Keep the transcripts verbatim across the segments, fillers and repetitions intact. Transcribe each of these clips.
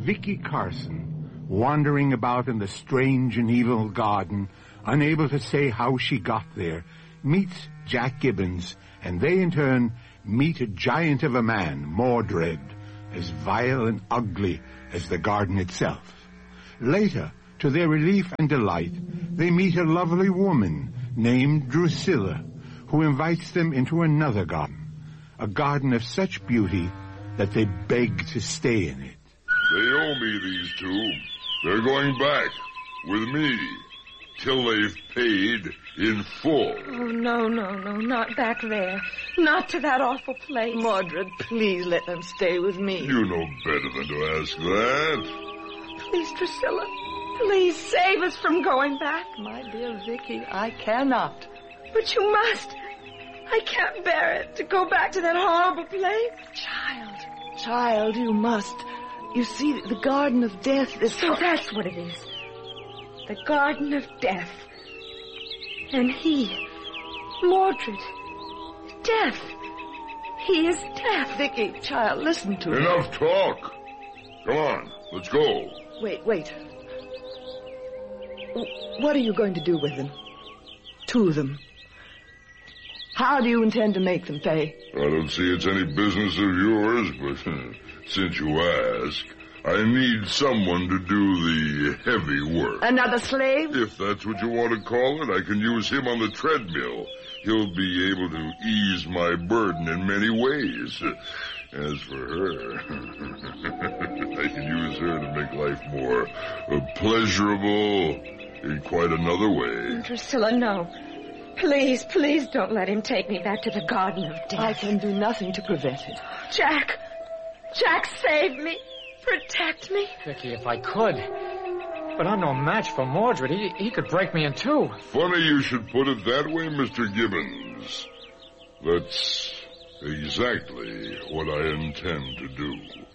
Vicky Carson, wandering about in the strange and evil garden, unable to say how she got there, meets Jack Gibbons, and they in turn meet a giant of a man, Mordred, as vile and ugly as the garden itself. Later, to their relief and delight, they meet a lovely woman named Drusilla, who invites them into another garden, a garden of such beauty that they beg to stay in it. They owe me, these two. They're going back with me till they've paid in full. Oh, no, no, no, not back there. Not to that awful place. Mordred, please let them stay with me. You know better than to ask that. Please, Drusilla, please save us from going back. My dear Vicky, I cannot. But you must. I can't bear it to go back to that horrible place. Child, child, you must. You see, the Garden of Death is... So that's what it is. The Garden of Death. And he, Mordred, Death. He is Death. Vicky, child, listen to me. Enough talk. Come on, let's go. Wait, wait. What are you going to do with them? To them? How do you intend to make them pay? I don't see it's any business of yours, but since you ask, I need someone to do the heavy work. Another slave? If that's what you want to call it, I can use him on the treadmill. He'll be able to ease my burden in many ways. As for her, I can use her to make life more uh, pleasurable in quite another way. Drusilla, no. Please, please don't let him take me back to the Garden of Death. I can do nothing to prevent it. Jack! Jack, save me! Protect me! Vicky, if I could. But I'm no match for Mordred. He, he could break me in two. Funny you should put it that way, Mister Gibbons. That's exactly what I intend to do.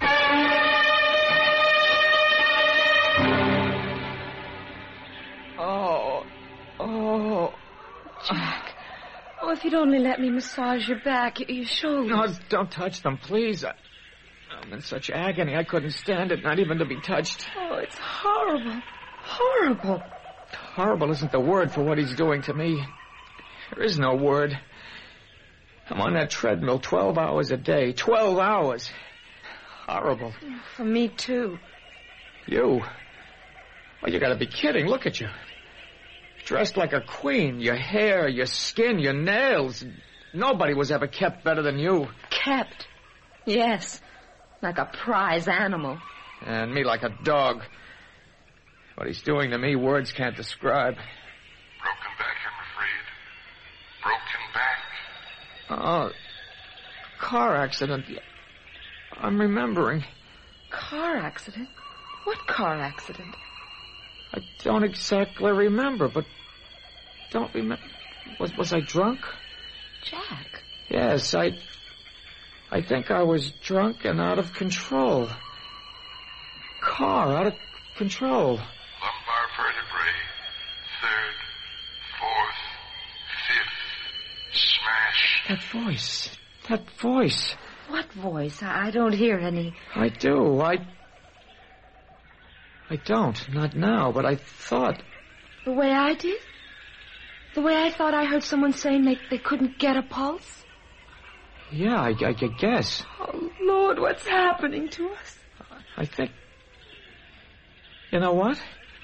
Oh, oh... Jack, oh, if you'd only let me massage your back, your, your shoulders. No, don't touch them, please. I, I'm in such agony, I couldn't stand it, not even to be touched. Oh, it's horrible. Horrible. Horrible isn't the word for what he's doing to me. There is no word. I'm on that treadmill twelve hours a day. Twelve hours. Horrible. For me, too. You? Oh, you gotta be kidding. Look at you. Dressed like a queen. Your hair, your skin, your nails. Nobody was ever kept better than you. Kept? Yes. Like a prize animal. And me like a dog. What he's doing to me, words can't describe. Broken back, I'm afraid. Broken back. Oh, car accident. I'm remembering. Car accident? What car accident? I don't exactly remember, but don't remember. Was was I drunk? Jack? Yes, I... I think I was drunk and out of control. Car out of control. Lumbar vertebrae. Third, fourth, fifth. Smash. That voice. That voice. What voice? I, I don't hear any. I do. I... I don't. Not now, but I thought... The way I did? The way I thought I heard someone saying they, they couldn't get a pulse? Yeah, I, I, I guess. Oh, Lord, what's happening to us? I think... You know what?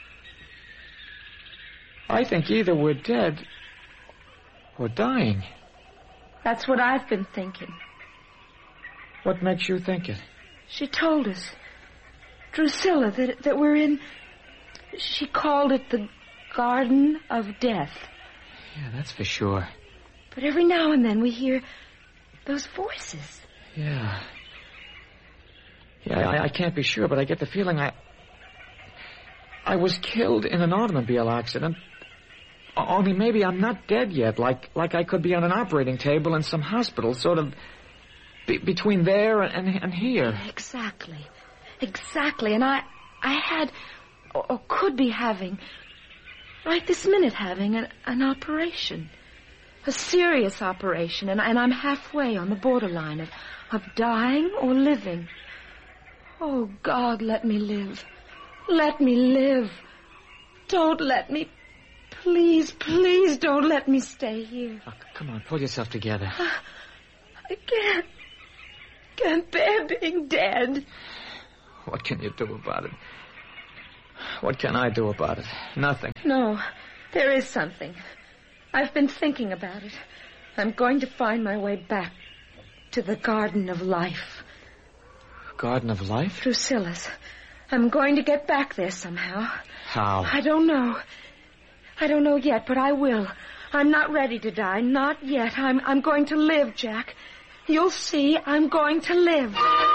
I think either we're dead or dying. That's what I've been thinking. What makes you think it? She told us. Drusilla, that, that we're in... She called it the Garden of Death. Yeah, that's for sure. But every now and then we hear those voices. Yeah. Yeah, I, I can't be sure, but I get the feeling I... I was killed in an automobile accident. Only maybe I'm not dead yet, like like I could be on an operating table in some hospital, sort of be, between there and, and here. Exactly. Exactly. And I I had, or, or could be having, right this minute having, an, an operation. A serious operation. And, and I'm halfway on the borderline of, of dying or living. Oh, God, let me live. Let me live. Don't let me... Please, please don't let me stay here. Oh, come on, pull yourself together. I can't. Can't bear being dead. What can you do about it? What can I do about it? Nothing. No, there is something. I've been thinking about it. I'm going to find my way back to the Garden of Life. Garden of Life? Drusilla's. I'm going to get back there somehow. How? I don't know. I don't know yet, but I will. I'm not ready to die. Not yet. I'm, I'm going to live, Jack. You'll see, I'm going to live.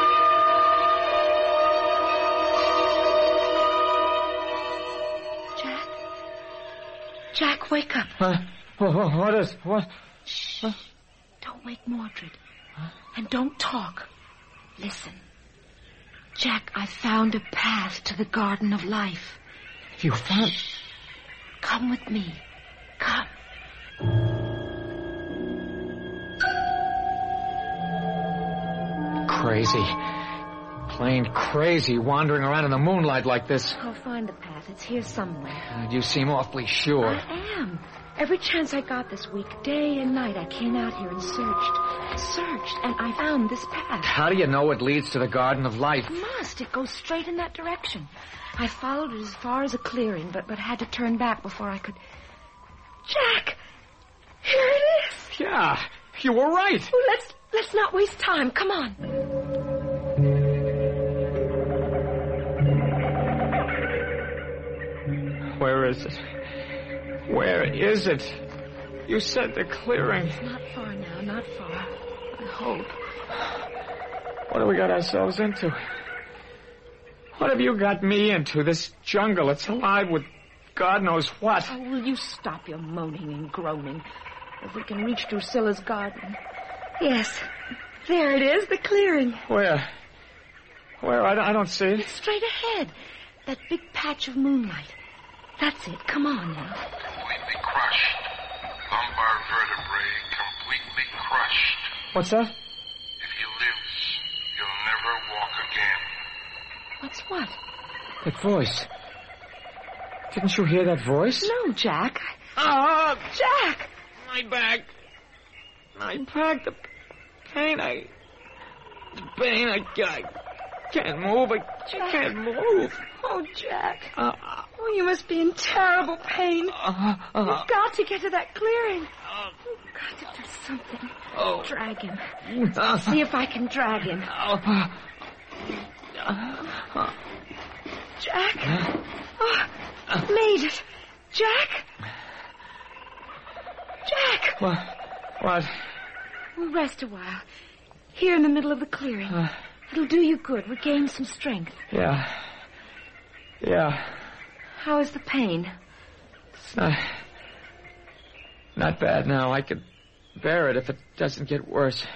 Jack? Jack, wake up. Uh, what is... What? Shh. Huh? Don't wake Mordred. Huh? And don't talk. Listen. Jack, I found a path to the Garden of Life. You found... Come with me. Come. Crazy. Plain crazy, wandering around in the moonlight like this. I'll find the path. It's here somewhere. Uh, you seem awfully sure. I am. Every chance I got this week, day and night, I came out here and searched. Searched, and I found this path. How do you know it leads to the Garden of Life? It must. It goes straight in that direction. I followed it as far as a clearing, but, but had to turn back before I could... Jack! Here it is! Yeah, you were right. Well, let's, let's not waste time. Come on. Where is it? Where is it? You said the clearing. It's not far now, not far. I hope. What have we got ourselves into? What have you got me into? This jungle, it's alive with God knows what. Oh, will you stop your moaning and groaning? If we can reach Drusilla's garden. Yes, there it is, the clearing. Where? Where? I, I don't see it. It's straight ahead. That big patch of moonlight. That's it. Come on now. Completely crushed. Lumbar vertebrae completely crushed. What's that? If he lives, you'll never walk again. What's what? That voice. Didn't you hear that voice? No, Jack. Ah, oh, Jack! My back. My back. The pain. I. The pain. I, I can't move. I Jack. can't move. Oh, Jack. Uh, oh, you must be in terrible pain. Uh, uh, You've got to get to that clearing. Uh, You've got to do something. Oh. Drag him. Uh, See if I can drag him. Uh, uh, Jack? Oh, made it. Jack? Jack! What? What? We'll rest a while. Here in the middle of the clearing. Uh, It'll do you good. Regain some strength. Yeah. Yeah. How is the pain? It's not... Not bad now. I could bear it if it doesn't get worse.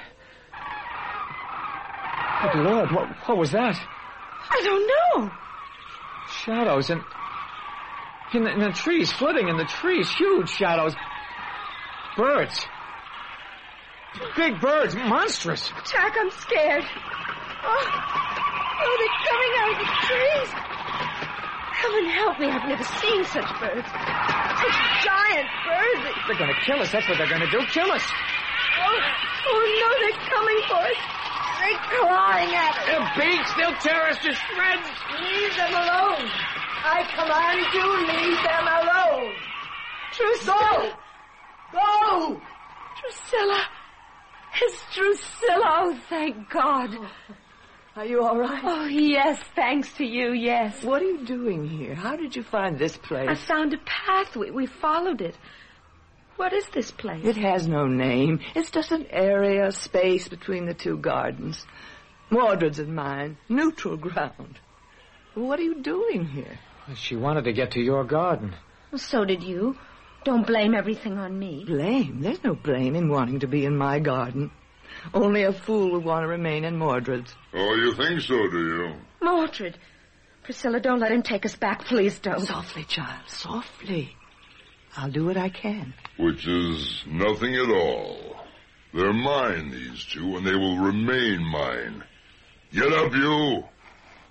Good Lord, what, what was that? I don't know. Shadows in... In the, in the trees, flitting in the trees. Huge shadows. Birds. Big birds. Monstrous. Jack, I'm scared. Oh, oh, they're coming out of the trees. Heaven help me, I've never seen such birds. Such giant birds. They're going to kill us. That's what they're going to do. Kill us. Oh, oh, no, they're coming for us. They're clawing at us. Their beaks, they'll tear us to shreds. Leave them alone. I command you, leave them alone. Drusilla. Go! Go! Drusilla. It's Drusilla. Oh, thank God. Are you all right? Oh, yes, thanks to you, yes. What are you doing here? How did you find this place? I found a path. We, we followed it. What is this place? It has no name. It's just an area, space between the two gardens. Mordred's and mine. Neutral ground. What are you doing here? She wanted to get to your garden. Well, so did you. Don't blame everything on me. Blame? There's no blame in wanting to be in my garden. Only a fool would want to remain in Mordred's. Oh, you think so, do you? Mordred. Priscilla, don't let him take us back. Please don't. Softly, child, softly. I'll do what I can. Which is nothing at all. They're mine, these two, and they will remain mine. Get up, you.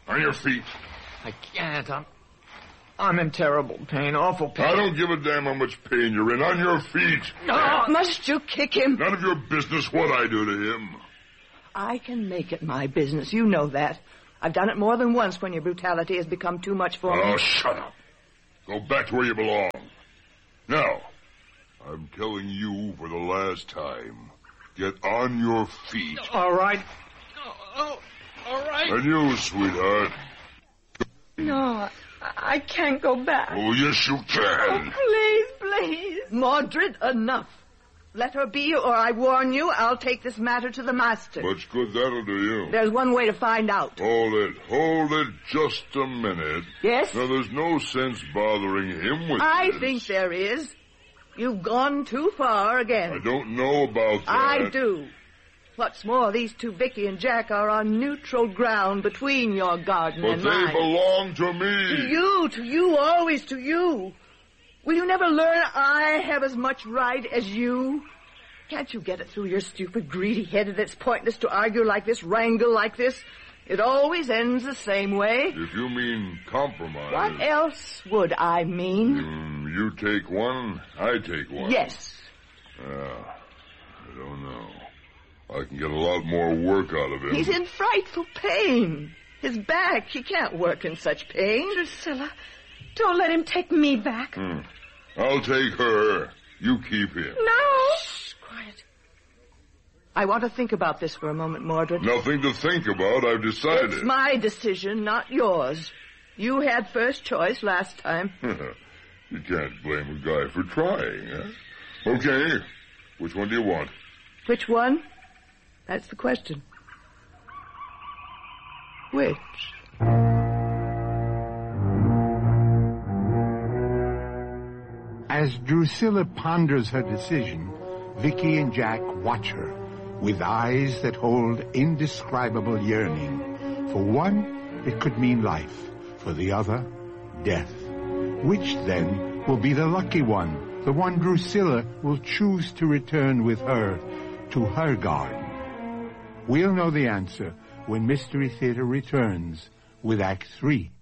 On your feet. I can't. I'm, I'm in terrible pain, awful pain. I don't give a damn how much pain you're in. On your feet. No, must you kick him? None of your business what I do to him. I can make it my business. You know that. I've done it more than once when your brutality has become too much for me. Oh, shut up. Go back to where you belong. Now, I'm telling you for the last time. Get on your feet. All right. Oh, oh, all right. And you, sweetheart. No, I, I can't go back. Oh, yes, you can. Please, please. Mordred, enough. Let her be, or I warn you, I'll take this matter to the master. Much good that'll do you. There's one way to find out. Hold it. Hold it just a minute. Yes? Now, there's no sense bothering him with I this. think there is. You've gone too far again. I don't know about that. I do. What's more, these two, Vicky and Jack, are on neutral ground between your garden But and they mine. belong to me. To you, to you, always to you. Will you never learn I have as much right as you? Can't you get it through your stupid, greedy head that it's pointless to argue like this, wrangle like this? It always ends the same way. If you mean compromise. What else would I mean? Mm, you take one, I take one. Yes. Uh, I don't know. I can get a lot more work out of him. He's in frightful pain. His back, he can't work in such pain. Drusilla, don't let him take me back. Hmm. I'll take her. You keep him. No. Shh, quiet. I want to think about this for a moment, Mordred. Nothing to think about. I've decided. It's my decision, not yours. You had first choice last time. You can't blame a guy for trying, huh? Okay. Which one do you want? Which one? That's the question. Which? As Drusilla ponders her decision, Vicky and Jack watch her with eyes that hold indescribable yearning. For one, it could mean life. For the other, death. Which, then, will be the lucky one, the one Drusilla will choose to return with her to her garden? We'll know the answer when Mystery Theater returns with Act Three.